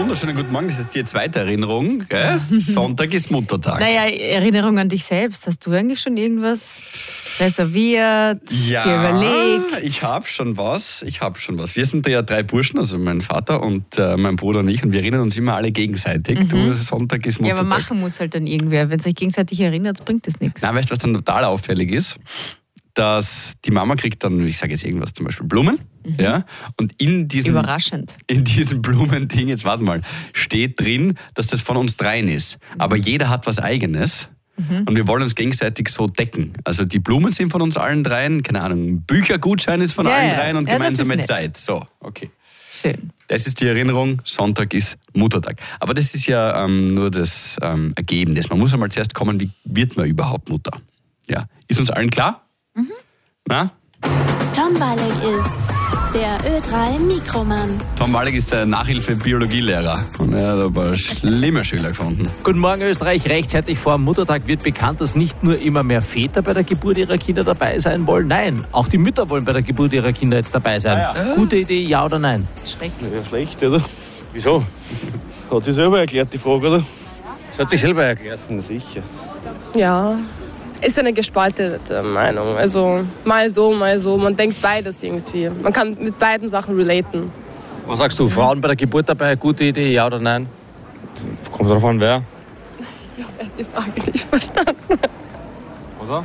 wunderschönen guten Morgen. Das ist die zweite Erinnerung. Gell? Sonntag ist Muttertag. Naja, Erinnerung an dich selbst. Hast du eigentlich schon irgendwas reserviert, dir überlegt? Ich habe schon was. Wir sind da ja 3 Burschen, also mein Vater und mein Bruder und ich, und wir erinnern uns immer alle gegenseitig. Du, Sonntag ist Muttertag. Ja, aber machen muss halt dann irgendwer. Wenn es euch gegenseitig erinnert, bringt das nichts. Nein, weißt du, was dann total auffällig ist? Dass die Mama kriegt dann, ich sage jetzt irgendwas, zum Beispiel Blumen. Ja, und in diesem Blumending, jetzt warte mal, steht drin, dass das von uns dreien ist. Aber jeder hat was Eigenes. Und wir wollen uns gegenseitig so decken. Also die Blumen sind von uns allen dreien, keine Ahnung, Büchergutschein ist von allen dreien und gemeinsame Zeit. So, okay. Schön. Das ist die Erinnerung, Sonntag ist Muttertag. Aber das ist ja nur das Ergebnis. Man muss einmal zuerst kommen, wie wird man überhaupt Mutter? Ja, ist uns allen klar? Na? Tom Walek ist der Ö3-Mikroman. Tom Walek ist der Nachhilfe-Biologielehrer und er hat ein paar schlimme Schüler gefunden. Guten Morgen Österreich, rechtzeitig vor dem Muttertag wird bekannt, dass nicht nur immer mehr Väter bei der Geburt ihrer Kinder dabei sein wollen, nein, auch die Mütter wollen bei der Geburt ihrer Kinder jetzt dabei sein. Ja. Gute Idee, ja oder nein? Schrecklich. Ja, schlecht, oder? Wieso? Hat sie selber erklärt, die Frage, oder? Das hat sich selber erklärt. Na sicher. Ja, ist eine gespaltete Meinung. Also mal so, mal so. Man denkt beides irgendwie. Man kann mit beiden Sachen relaten. Was sagst du, Frauen bei der Geburt dabei, gute Idee, ja oder nein? Kommt drauf an, wer. Ich habe die Frage nicht verstanden. Oder?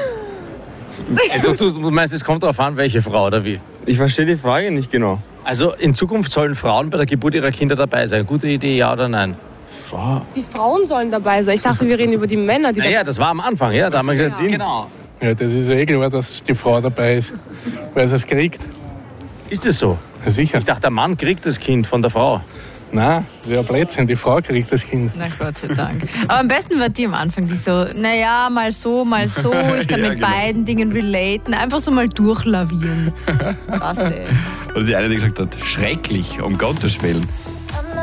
Also du meinst, es kommt darauf an, welche Frau oder wie? Ich verstehe die Frage nicht genau. Also in Zukunft sollen Frauen bei der Geburt ihrer Kinder dabei sein. Gute Idee, ja oder nein? Die Frauen sollen dabei sein. Ich dachte, wir reden über die Männer, die Naja, das war am Anfang, ja. Da haben wir gesagt, genau. Ja, das ist ja eh klar, dass die Frau dabei ist, weil sie es kriegt. Ist das so? Ja, sicher. Ich dachte, der Mann kriegt das Kind von der Frau. Nein, das ist ja Blödsinn, die Frau kriegt das Kind. Na Gott sei Dank. Aber am besten war die am Anfang, die so, naja, mal so, ich kann mit beiden Dingen relaten, einfach so mal durchlavieren. Passt, ey. Oder die eine, die gesagt hat, schrecklich, um Gottes Willen.